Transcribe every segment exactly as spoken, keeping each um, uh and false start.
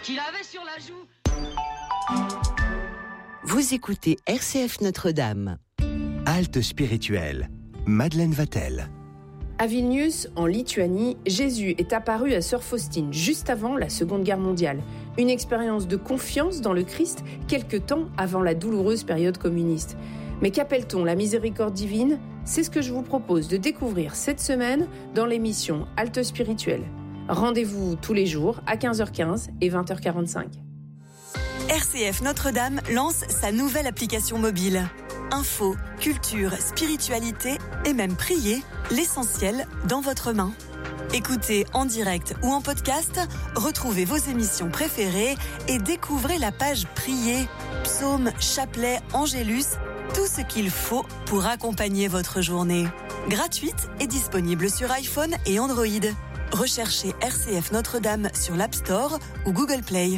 qu'il avait sur la joue. Vous écoutez R C F Notre-Dame. Halte spirituelle, Madeleine Vatel. À Vilnius, en Lituanie, Jésus est apparu à Sœur Faustine juste avant la Seconde Guerre mondiale. Une expérience de confiance dans le Christ quelque temps avant la douloureuse période communiste. Mais qu'appelle-t-on la miséricorde divine ? C'est ce que je vous propose de découvrir cette semaine dans l'émission Halte spirituelle. Rendez-vous tous les jours à quinze heures quinze et vingt heures quarante-cinq. R C F Notre-Dame lance sa nouvelle application mobile. Info, culture, spiritualité et même prier, l'essentiel dans votre main. Écoutez en direct ou en podcast, retrouvez vos émissions préférées et découvrez la page Prier, psaumes, chapelets, angélus, tout ce qu'il faut pour accompagner votre journée. Gratuite et disponible sur iPhone et Android. Recherchez R C F Notre-Dame sur l'App Store ou Google Play.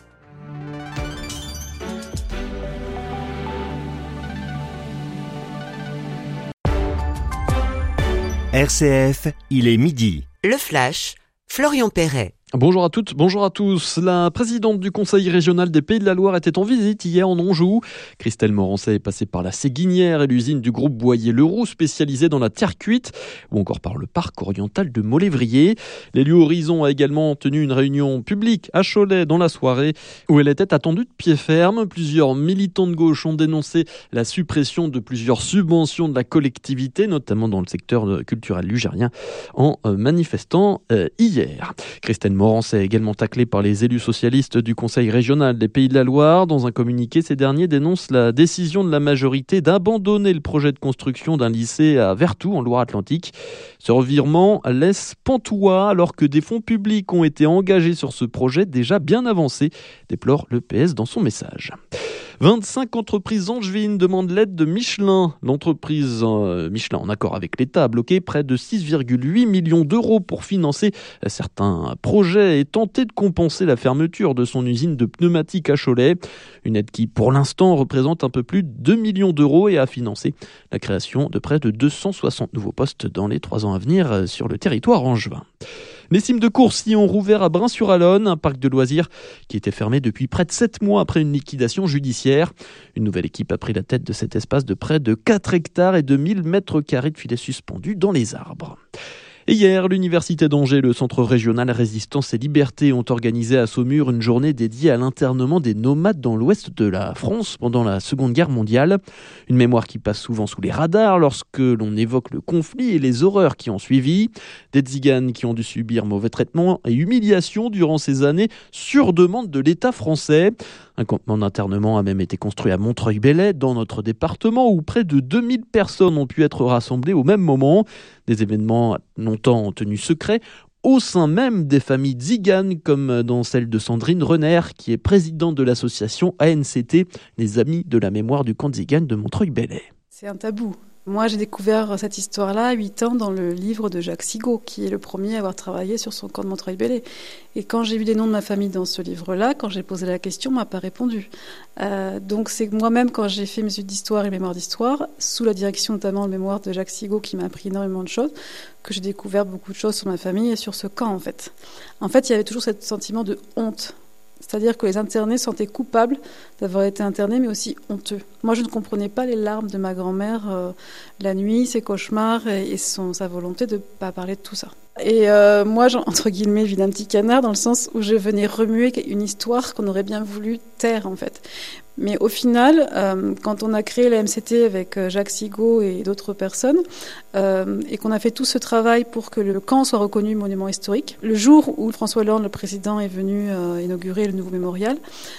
R C F, il est midi. Le Flash, Florian Perret. Bonjour à toutes, bonjour à tous. La présidente du Conseil régional des Pays de la Loire était en visite hier en Anjou. Christelle Morancet est passée par la Séguinière et l'usine du groupe Boyer-Leroux spécialisée dans la terre cuite, ou encore par le parc oriental de Molévrier. L'élu Horizon a également tenu une réunion publique à Cholet dans la soirée où elle était attendue de pied ferme. Plusieurs militants de gauche ont dénoncé la suppression de plusieurs subventions de la collectivité, notamment dans le secteur culturel ligérien, en manifestant euh, hier. Christelle Morancet est également taclé par les élus socialistes du Conseil régional des Pays de la Loire. Dans un communiqué, ces derniers dénoncent la décision de la majorité d'abandonner le projet de construction d'un lycée à Vertou, en Loire-Atlantique. Ce revirement laisse pantois alors que des fonds publics ont été engagés sur ce projet déjà bien avancé, déplore le P S dans son message. vingt-cinq entreprises angevines demandent l'aide de Michelin. L'entreprise euh, Michelin, en accord avec l'État, a bloqué près de six virgule huit millions d'euros pour financer certains projets et tenter de compenser la fermeture de son usine de pneumatiques à Cholet. Une aide qui, pour l'instant, représente un peu plus de deux millions d'euros et a financé la création de près de deux cent soixante nouveaux postes dans les trois ans à venir sur le territoire angevin. Les cimes de course y ont rouvert à Brain-sur-Alonne, un parc de loisirs qui était fermé depuis près de sept mois après une liquidation judiciaire. Une nouvelle équipe a pris la tête de cet espace de près de quatre hectares et de mille mètres carrés de filets suspendus dans les arbres. Et hier, l'Université d'Angers et le Centre régional Résistance et Liberté ont organisé à Saumur une journée dédiée à l'internement des nomades dans l'ouest de la France pendant la Seconde Guerre mondiale. Une mémoire qui passe souvent sous les radars lorsque l'on évoque le conflit et les horreurs qui ont suivi. Des tziganes qui ont dû subir mauvais traitements et humiliations durant ces années sur demande de l'État français. Un campement d'internement a même été construit à Montreuil-Bellay, dans notre département, où près de deux mille personnes ont pu être rassemblées au même moment. Des événements longtemps tenus secrets au sein même des familles tziganes, comme dans celle de Sandrine Renner, qui est présidente de l'association A N C T, les Amis de la mémoire du camp tzigane de Montreuil-Bellay. C'est un tabou. Moi, j'ai découvert cette histoire-là à huit ans dans le livre de Jacques Sigaud, qui est le premier à avoir travaillé sur son camp de Montreuil-Bellay. Et quand j'ai vu les noms de ma famille dans ce livre-là, quand j'ai posé la question, on m'a pas répondu. Euh, donc c'est moi-même, quand j'ai fait mes études d'histoire et mémoire d'histoire, sous la direction notamment de mémoire de Jacques Sigaud, qui m'a appris énormément de choses, que j'ai découvert beaucoup de choses sur ma famille et sur ce camp, en fait. En fait, il y avait toujours ce sentiment de honte. C'est-à-dire que les internés se sentaient coupables d'avoir été internés, mais aussi honteux. Moi, je ne comprenais pas les larmes de ma grand-mère euh, la nuit, ses cauchemars et, et son, sa volonté de ne pas parler de tout ça. Et euh, moi, entre guillemets, je vis d'un petit canard dans le sens où je venais remuer une histoire qu'on aurait bien voulu taire, en fait. Mais au final, euh, quand on a créé la M C T avec Jacques Sigaud et d'autres personnes, euh, et qu'on a fait tout ce travail pour que le camp soit reconnu monument historique, le jour où François Hollande, le président, est venu euh, inaugurer le nouveau mémorial,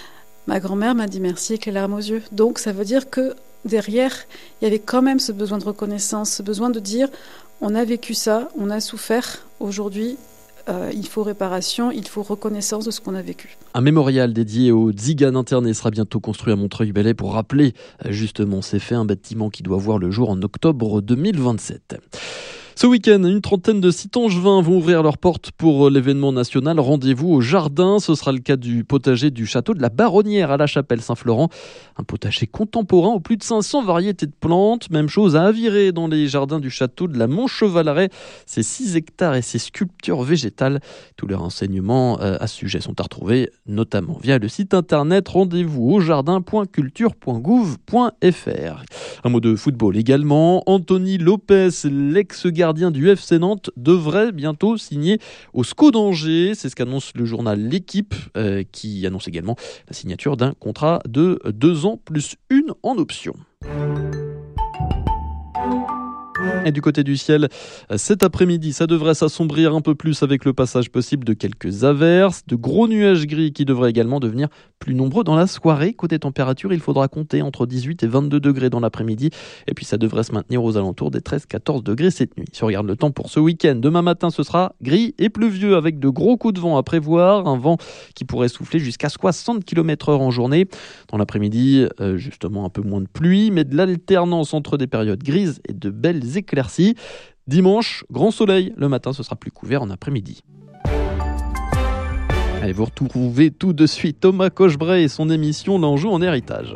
ma grand-mère m'a dit merci avec les larmes aux yeux. Donc ça veut dire que derrière, il y avait quand même ce besoin de reconnaissance, ce besoin de dire on a vécu ça, on a souffert, aujourd'hui, Euh, il faut réparation, il faut reconnaissance de ce qu'on a vécu. Un mémorial dédié aux tziganes internés sera bientôt construit à Montreuil-Bellay pour rappeler justement ces faits, un bâtiment qui doit voir le jour en octobre deux mille vingt-sept. Ce week-end, une trentaine de sites angevins vont ouvrir leurs portes pour l'événement national. Rendez-vous au jardin. Ce sera le cas du potager du château de la Baronnière à la Chapelle-Saint-Florent. Un potager contemporain aux plus de cinq cents variétés de plantes. Même chose à Aviré dans les jardins du château de la Montchevaleret. C'est six hectares et ses sculptures végétales. Tous les renseignements à ce sujet sont à retrouver, notamment via le site internet rendez-vous au jardin point culture point gouv point f r. Un mot de football également. Anthony Lopez, l'ex-gardien du F C Nantes, devrait bientôt signer au S C O d'Angers. C'est ce qu'annonce le journal L'Équipe, euh, qui annonce également la signature d'un contrat de deux ans plus une en option. Et du côté du ciel, cet après-midi, ça devrait s'assombrir un peu plus avec le passage possible de quelques averses, de gros nuages gris qui devraient également devenir plus nombreux dans la soirée. Côté température, il faudra compter entre dix-huit et vingt-deux degrés dans l'après-midi. Et puis ça devrait se maintenir aux alentours des treize à quatorze degrés cette nuit. Si on regarde le temps pour ce week-end, demain matin, ce sera gris et pluvieux avec de gros coups de vent à prévoir. Un vent qui pourrait souffler jusqu'à soixante kilomètres heure en journée. Dans l'après-midi, euh, justement un peu moins de pluie, mais de l'alternance entre des périodes grises et de belles éclaircies. Dimanche, grand soleil. Le matin, ce sera plus couvert en après-midi. Allez, vous retrouvez tout de suite Thomas Cochebray et son émission L'Anjou en héritage.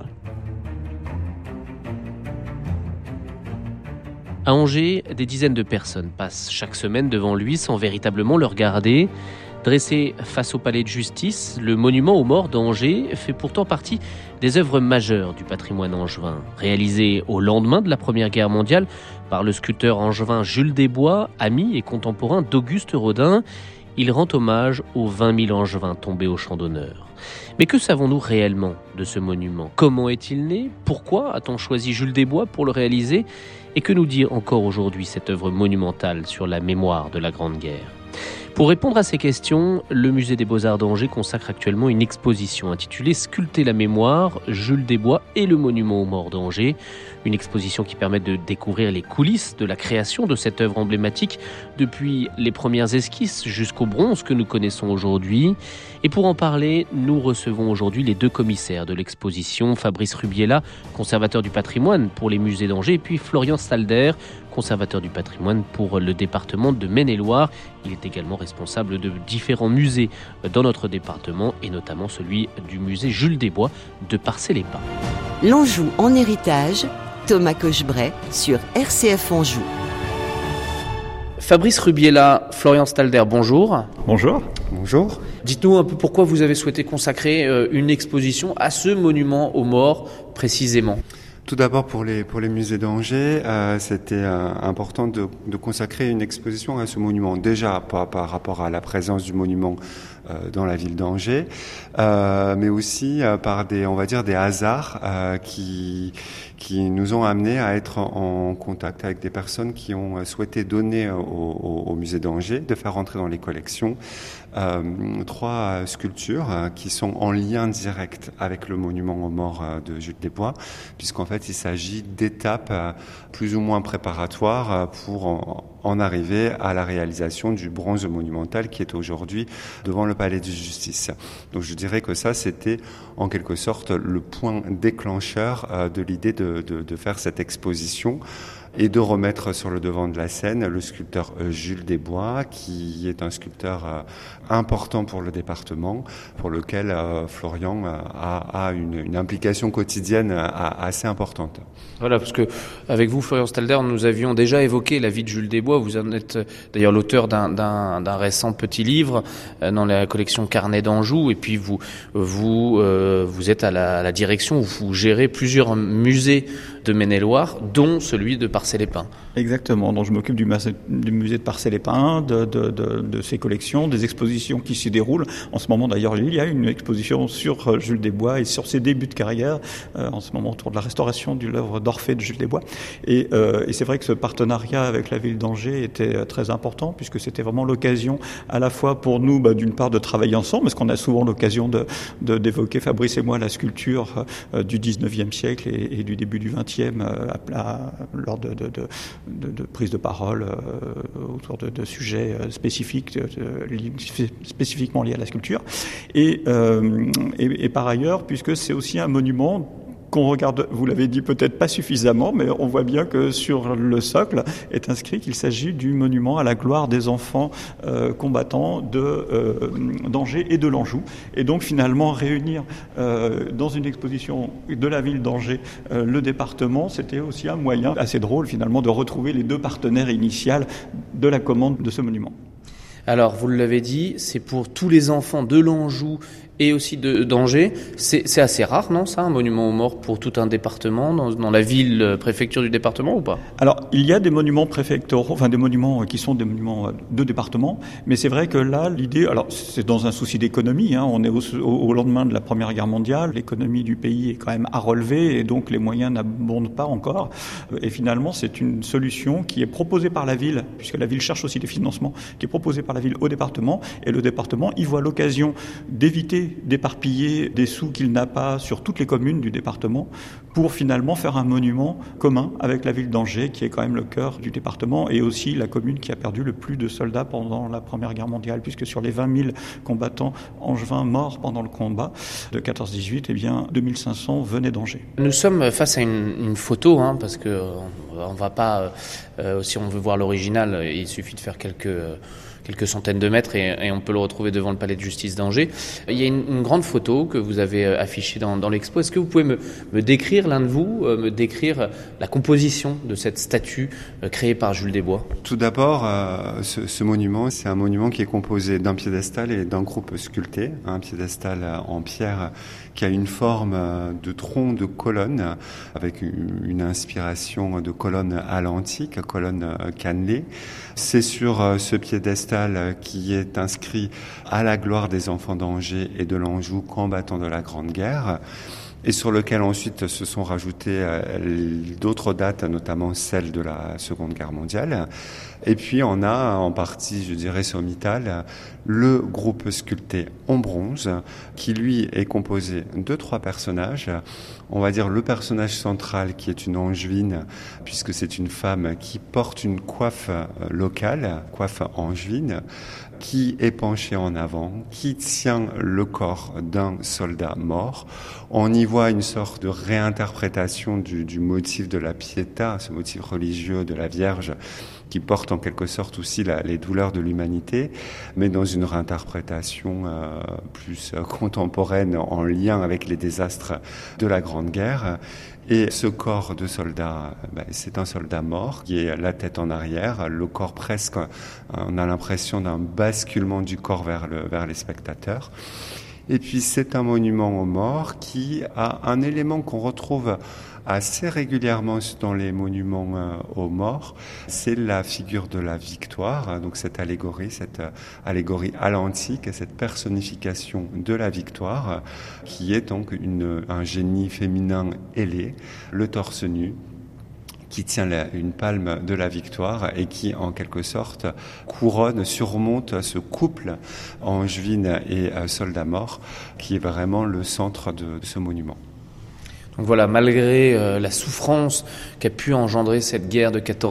À Angers, des dizaines de personnes passent chaque semaine devant lui sans véritablement le regarder. Dressé face au palais de justice, le monument aux morts d'Angers fait pourtant partie des œuvres majeures du patrimoine angevin. Réalisé au lendemain de la Première Guerre mondiale par le sculpteur angevin Jules Desbois, ami et contemporain d'Auguste Rodin, il rend hommage aux vingt mille angevins tombés au champ d'honneur. Mais que savons-nous réellement de ce monument ? Comment est-il né ? Pourquoi a-t-on choisi Jules Desbois pour le réaliser ? Et que nous dit encore aujourd'hui cette œuvre monumentale sur la mémoire de la Grande Guerre ? Pour répondre à ces questions, le Musée des Beaux-Arts d'Angers consacre actuellement une exposition intitulée « Sculpter la mémoire, Jules Desbois et le monument aux morts d'Angers ». Une exposition qui permet de découvrir les coulisses de la création de cette œuvre emblématique depuis les premières esquisses jusqu'au bronze que nous connaissons aujourd'hui. Et pour en parler, nous recevons aujourd'hui les deux commissaires de l'exposition, Fabrice Rubiela, conservateur du patrimoine pour les musées d'Angers, et puis Florian Stalder, conservateur du patrimoine pour le département de Maine-et-Loire. Il est également responsable de différents musées dans notre département, et notamment celui du musée Jules Desbois de Parcé-les-Pins. L'Anjou en héritage, Thomas Cochebray sur R C F Anjou. Fabrice Rubiela, Florian Stalder, bonjour. Bonjour. Bonjour. Dites-nous un peu pourquoi vous avez souhaité consacrer une exposition à ce monument aux morts précisément. Tout d'abord pour les pour les musées d'Angers, euh, c'était euh, important de, de consacrer une exposition à ce monument. Déjà par, par rapport à la présence du monument euh, dans la ville d'Angers, euh, mais aussi euh, par des on va dire des hasards euh, qui qui nous ont amenés à être en contact avec des personnes qui ont souhaité donner au, au, au musée d'Angers, de faire rentrer dans les collections euh, trois sculptures euh, qui sont en lien direct avec le monument aux morts euh, de Jules Desbois, puisqu'en fait il s'agit d'étapes euh, plus ou moins préparatoires euh, pour en, en arriver à la réalisation du bronze monumental qui est aujourd'hui devant le palais de justice. Donc je dirais que ça c'était en quelque sorte le point déclencheur euh, de l'idée de, de, de faire cette exposition et de remettre sur le devant de la scène le sculpteur Jules Desbois, qui est un sculpteur euh, important pour le département, pour lequel euh, Florian euh, a, a une, une implication quotidienne euh, assez importante. Voilà, parce que avec vous, Florian Stalder, nous avions déjà évoqué la vie de Jules Desbois. Vous en êtes d'ailleurs l'auteur d'un, d'un, d'un récent petit livre euh, dans la collection Carnet d'Anjou, et puis vous vous euh, vous êtes à la, à la direction, vous gérez plusieurs musées de Maine-et-Loire, dont celui de Parcé-les-Pins. Exactement, donc je m'occupe du, mas- du musée de Parcé-les-Pins, de, de, de, de ses collections, des expositions qui s'y déroulent. En ce moment d'ailleurs, il y a une exposition sur Jules Desbois et sur ses débuts de carrière, euh, en ce moment autour de la restauration de l'œuvre d'Orphée de Jules Desbois. Et, euh, et c'est vrai que ce partenariat avec la ville d'Angers était très important, puisque c'était vraiment l'occasion à la fois pour nous, bah, d'une part, de travailler ensemble, parce qu'on a souvent l'occasion de, de, d'évoquer, Fabrice et moi, la sculpture euh, du dix-neuvième siècle et, et du début du vingtième À, à, lors de, de, de, de, de prise de parole euh, autour de, de sujets euh, spécifiques, de, de, spécifiquement liés à la sculpture. Et, euh, et, et par ailleurs, puisque c'est aussi un monument qu'on regarde, vous l'avez dit peut-être pas suffisamment, mais on voit bien que sur le socle est inscrit qu'il s'agit du monument à la gloire des enfants euh, combattants de, euh, d'Angers et de l'Anjou. Et donc finalement réunir euh, dans une exposition de la ville d'Angers euh, le département, c'était aussi un moyen assez drôle finalement de retrouver les deux partenaires initiaux de la commande de ce monument. Alors, vous l'avez dit, c'est pour tous les enfants de l'Anjou et aussi de, d'Angers. C'est, c'est assez rare, non, ça, un monument aux morts pour tout un département, dans, dans la ville, euh, préfecture du département ou pas ? Alors, il y a des monuments préfectoraux, enfin des monuments qui sont des monuments de département, mais c'est vrai que là, l'idée, alors c'est dans un souci d'économie, hein, on est au, au, au lendemain de la Première Guerre mondiale, l'économie du pays est quand même à relever et donc les moyens n'abondent pas encore. Et finalement, c'est une solution qui est proposée par la ville, puisque la ville cherche aussi des financements, qui est proposée par la ville au département, et le département y voit l'occasion d'éviter d'éparpiller des sous qu'il n'a pas sur toutes les communes du département pour finalement faire un monument commun avec la ville d'Angers qui est quand même le cœur du département et aussi la commune qui a perdu le plus de soldats pendant la Première Guerre mondiale puisque sur les vingt mille combattants angevins morts pendant le combat de quatorze dix-huit, eh bien deux mille cinq cents venaient d'Angers. Nous sommes face à une, une photo hein, parce que on va pas euh, si on veut voir l'original, il suffit de faire quelques euh, quelques centaines de mètres et, et on peut le retrouver devant le palais de justice d'Angers. Il y a une, une grande photo que vous avez affichée dans, dans l'expo. Est-ce que vous pouvez me, me décrire, l'un de vous, euh, me décrire la composition de cette statue euh, créée par Jules Desbois ? Tout d'abord, euh, ce, ce monument, c'est un monument qui est composé d'un piédestal et d'un groupe sculpté. Un piédestal en pierre qui a une forme de tronc de colonne avec une, une inspiration de colonne à l'antique, colonne cannelée. C'est sur ce piédestal qui est inscrit à la gloire des enfants d'Angers et de l'Anjou combattants de la Grande Guerre et sur lequel ensuite se sont rajoutées d'autres dates, notamment celle de la Seconde Guerre mondiale. Et puis on a en partie, je dirais, sommitale, le groupe sculpté en bronze qui lui est composé de trois personnages. On va dire le personnage central qui est une angevine puisque c'est une femme qui porte une coiffe locale, coiffe angevine, qui est penchée en avant, qui tient le corps d'un soldat mort. On y voit une sorte de réinterprétation du, du motif de la Pietà, ce motif religieux de la Vierge, qui porte en quelque sorte aussi la, les douleurs de l'humanité, mais dans une réinterprétation euh, plus euh, contemporaine en lien avec les désastres de la Grande Guerre. Et ce corps de soldat, ben, c'est un soldat mort qui est la tête en arrière, le corps presque, on a l'impression d'un basculement du corps vers, le, vers les spectateurs. Et puis c'est un monument aux morts qui a un élément qu'on retrouve assez régulièrement dans les monuments euh, aux morts, c'est la figure de la victoire, donc cette allégorie, cette euh, allégorie à l'antique, cette personnification de la victoire, qui est donc une, un génie féminin ailé, le torse nu, qui tient la, une palme de la victoire et qui, en quelque sorte, couronne, surmonte ce couple angevine et euh, soldat mort, qui est vraiment le centre de, de ce monument. Donc voilà, malgré euh, la souffrance qu'a pu engendrer cette guerre de quatorze